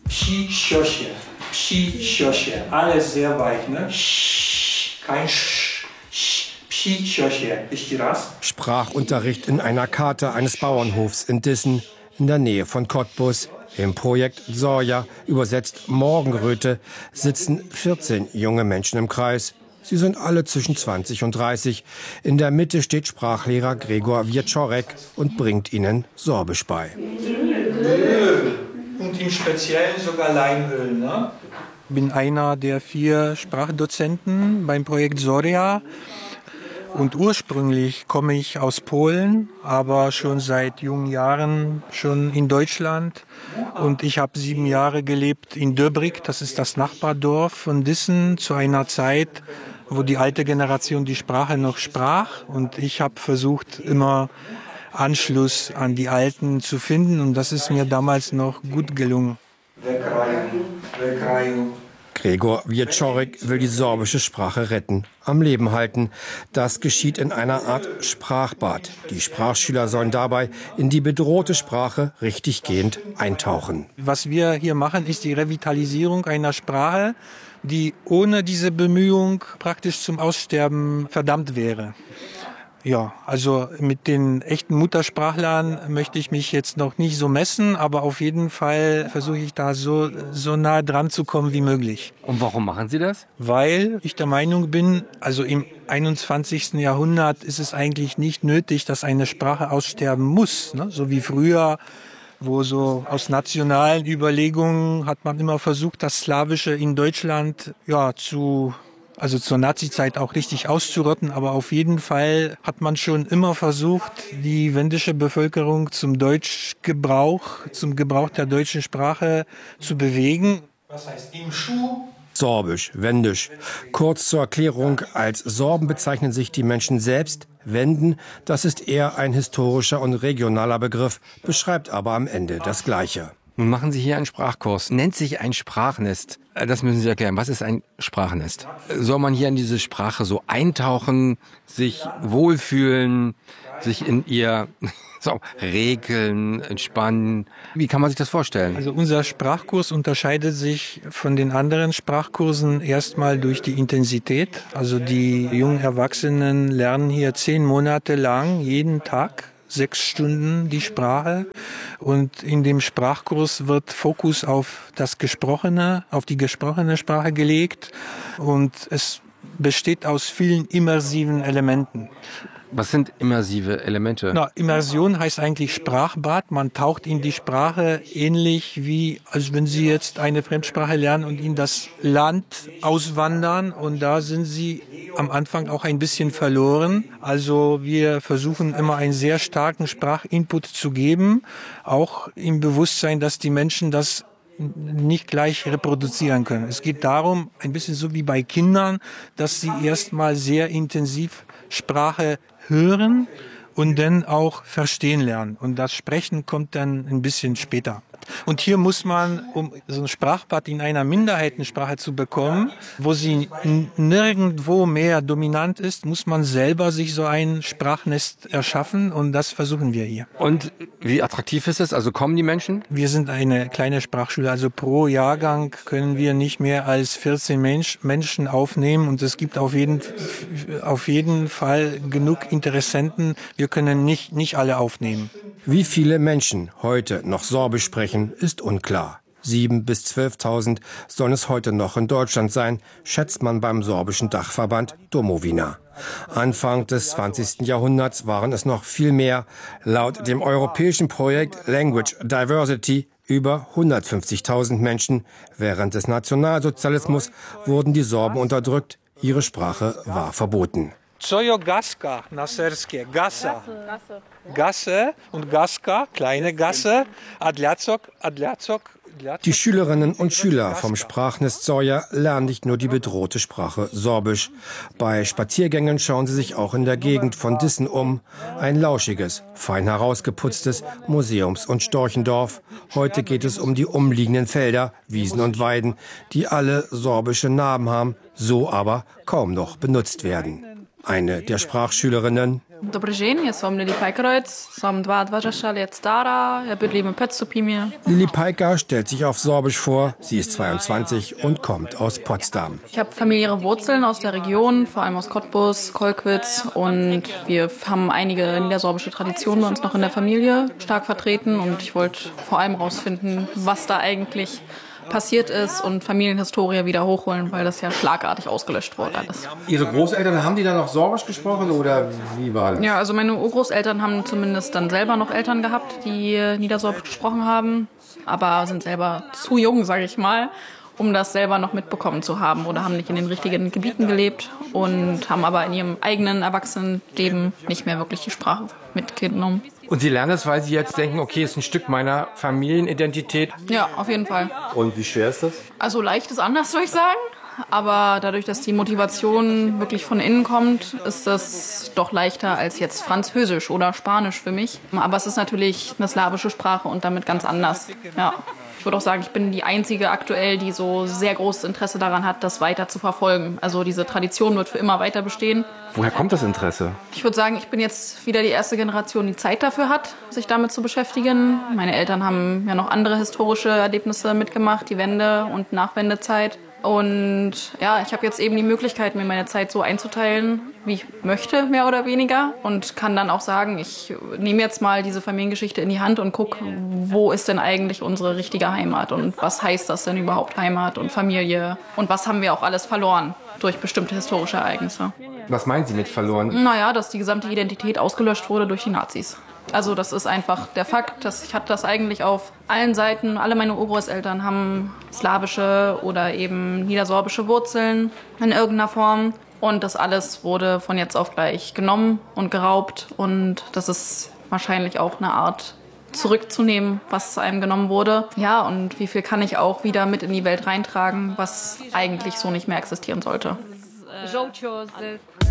Psi, Schosche. Psi, Schosche. Alles sehr weich, ne? Sch, kein Sch. Psi, Schosche. Ist das? Sprachunterricht in einer Karte eines Bauernhofs in Dissen in der Nähe von Cottbus. Im Projekt Sorja, übersetzt Morgenröte, sitzen 14 junge Menschen im Kreis. Sie sind alle zwischen 20 und 30. In der Mitte steht Sprachlehrer Gregor Wieczorek und bringt ihnen Sorbisch bei. Öl. Und im Speziellen sogar Leinöl, ne? Ich bin einer der 4 Sprachdozenten beim Projekt Sorja. Und ursprünglich komme ich aus Polen, aber schon seit jungen Jahren schon in Deutschland. Und ich habe 7 Jahre gelebt in Döbrig, das ist das Nachbardorf von Dissen, zu einer Zeit, wo die alte Generation die Sprache noch sprach. Und ich habe versucht, immer Anschluss an die Alten zu finden. Und das ist mir damals noch gut gelungen. Gregor Wieczorek will die sorbische Sprache retten, am Leben halten. Das geschieht in einer Art Sprachbad. Die Sprachschüler sollen dabei in die bedrohte Sprache richtiggehend eintauchen. Was wir hier machen, ist die Revitalisierung einer Sprache, die ohne diese Bemühung praktisch zum Aussterben verdammt wäre. Ja, also mit den echten Muttersprachlern möchte ich mich jetzt noch nicht so messen, aber auf jeden Fall versuche ich da so nah dran zu kommen wie möglich. Und warum machen Sie das? Weil ich der Meinung bin, also im 21. Jahrhundert ist es eigentlich nicht nötig, dass eine Sprache aussterben muss, ne? So wie früher, wo so aus nationalen Überlegungen hat man immer versucht, das Slawische in Deutschland also zur Nazizeit auch richtig auszurotten, aber auf jeden Fall hat man schon immer versucht, die wendische Bevölkerung zum Gebrauch der deutschen Sprache zu bewegen. Was heißt im Schuh? Sorbisch, Wendisch. Kurz zur Erklärung, als Sorben bezeichnen sich die Menschen selbst. Wenden, das ist eher ein historischer und regionaler Begriff, beschreibt aber am Ende das Gleiche. Nun machen Sie hier einen Sprachkurs. Nennt sich ein Sprachnest. Das müssen Sie erklären. Was ist ein Sprachnest? Soll man hier in diese Sprache so eintauchen, sich wohlfühlen, sich in ihr regeln, entspannen? Wie kann man sich das vorstellen? Also unser Sprachkurs unterscheidet sich von den anderen Sprachkursen erstmal durch die Intensität. Also die jungen Erwachsenen lernen hier 10 Monate lang jeden Tag 6 Stunden die Sprache, und in dem Sprachkurs wird Fokus auf die gesprochene Sprache gelegt, und es besteht aus vielen immersiven Elementen. Was sind immersive Elemente? Immersion heißt eigentlich Sprachbad. Man taucht in die Sprache ähnlich wie, als wenn Sie jetzt eine Fremdsprache lernen und in das Land auswandern. Und da sind Sie am Anfang auch ein bisschen verloren. Also wir versuchen immer einen sehr starken Sprachinput zu geben, auch im Bewusstsein, dass die Menschen das nicht gleich reproduzieren können. Es geht darum, ein bisschen so wie bei Kindern, dass sie erstmal sehr intensiv Sprache hören und dann auch verstehen lernen. Und das Sprechen kommt dann ein bisschen später. Und hier muss man, um so ein Sprachbad in einer Minderheitensprache zu bekommen, wo sie nirgendwo mehr dominant ist, muss man selber sich so ein Sprachnest erschaffen, und das versuchen wir hier. Und wie attraktiv ist es? Also kommen die Menschen? Wir sind eine kleine Sprachschule, also pro Jahrgang können wir nicht mehr als 14 Menschen aufnehmen, und es gibt auf jeden Fall genug Interessenten. Wir können nicht alle aufnehmen. Wie viele Menschen heute noch Sorbisch sprechen, ist unklar. 7.000 bis 12.000 sollen es heute noch in Deutschland sein, schätzt man beim sorbischen Dachverband Domowina. Anfang des 20. Jahrhunderts waren es noch viel mehr. Laut dem europäischen Projekt Language Diversity über 150.000 Menschen. Während des Nationalsozialismus wurden die Sorben unterdrückt. Ihre Sprache war verboten. Cojo Gaska na serskie, Gasa. Gasse und Gaska, kleine Gasse, Adliacok. Die Schülerinnen und Schüler vom Sprachnest Sorja lernen nicht nur die bedrohte Sprache Sorbisch. Bei Spaziergängen schauen sie sich auch in der Gegend von Dissen um. Ein lauschiges, fein herausgeputztes Museums- und Storchendorf. Heute geht es um die umliegenden Felder, Wiesen und Weiden, die alle sorbische Namen haben, so aber kaum noch benutzt werden. Eine der Sprachschülerinnen: Добрий день, я сам Lili Pajkeroic, sam 22 let stara, ja bydlím v Petsupimie. Lili Pajker stellt sich auf Sorbisch vor. Sie ist 22 und kommt aus Potsdam. Ich habe familiäre Wurzeln aus der Region, vor allem aus Cottbus, Kolkwitz, und wir haben einige niedersorbische Traditionen bei uns noch in der Familie stark vertreten, und ich wollte vor allem rausfinden, was da eigentlich passiert ist und Familienhistorie wieder hochholen, weil das ja schlagartig ausgelöscht wurde alles. Ihre Großeltern, haben die dann noch Sorbisch gesprochen oder wie war das? Ja, also meine Urgroßeltern haben zumindest dann selber noch Eltern gehabt, die Niedersorbisch gesprochen haben, aber sind selber zu jung, sage ich mal, um das selber noch mitbekommen zu haben, oder haben nicht in den richtigen Gebieten gelebt und haben aber in ihrem eigenen Erwachsenenleben nicht mehr wirklich die Sprache mitgenommen. Und Sie lernen es, weil Sie jetzt denken, okay, ist ein Stück meiner Familienidentität. Ja, auf jeden Fall. Und wie schwer ist das? Also leicht ist anders, würde ich sagen. Aber dadurch, dass die Motivation wirklich von innen kommt, ist das doch leichter als jetzt Französisch oder Spanisch für mich. Aber es ist natürlich eine slawische Sprache und damit ganz anders. Ja. Ich würde auch sagen, ich bin die Einzige aktuell, die so sehr großes Interesse daran hat, das weiter zu verfolgen. Also diese Tradition wird für immer weiter bestehen. Woher kommt das Interesse? Ich würde sagen, ich bin jetzt wieder die erste Generation, die Zeit dafür hat, sich damit zu beschäftigen. Meine Eltern haben ja noch andere historische Erlebnisse mitgemacht, die Wende- und Nachwendezeit. Und ja, ich habe jetzt eben die Möglichkeit, mir meine Zeit so einzuteilen, wie ich möchte, mehr oder weniger. Und kann dann auch sagen, ich nehme jetzt mal diese Familiengeschichte in die Hand und gucke, wo ist denn eigentlich unsere richtige Heimat? Und was heißt das denn überhaupt, Heimat und Familie? Und was haben wir auch alles verloren durch bestimmte historische Ereignisse? Was meinen Sie mit verloren? Naja, dass die gesamte Identität ausgelöscht wurde durch die Nazis. Also das ist einfach der Fakt, dass ich hatte das eigentlich auf allen Seiten. Alle meine Urgroßeltern haben slawische oder eben niedersorbische Wurzeln in irgendeiner Form. Und das alles wurde von jetzt auf gleich genommen und geraubt. Und das ist wahrscheinlich auch eine Art zurückzunehmen, was einem genommen wurde. Ja, und wie viel kann ich auch wieder mit in die Welt reintragen, was eigentlich so nicht mehr existieren sollte.